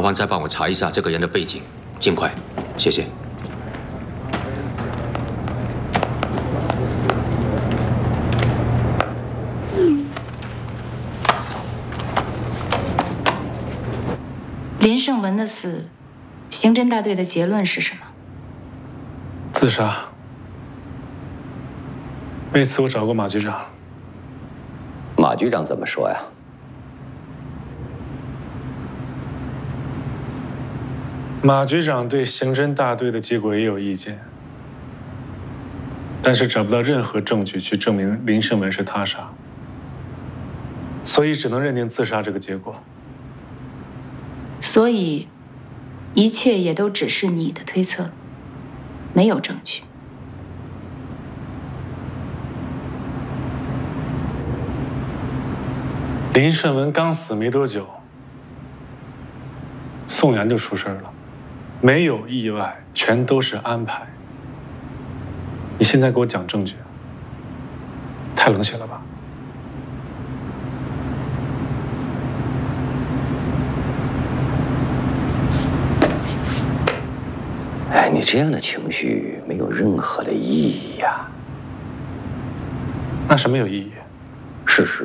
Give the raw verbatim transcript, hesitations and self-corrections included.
烦再帮我查一下这个人的背景，尽快，谢谢。 林胜文的死，刑侦大队的结论是什么？ 自杀。为此，我找过马局长。 马局长怎么说呀？ 马局长对刑侦大队的结果也有意见，但是找不到任何证据去证明林胜文是他杀，所以只能认定自杀这个结果。 所以，一切也都只是你的推测，没有证据。 林胜文刚死没多久，宋阳就出事了，没有意外，全都是安排。你现在给我讲证据，太冷血了吧？ 哎，你这样的情绪没有任何的意义呀。 那什么有意义？ 事实。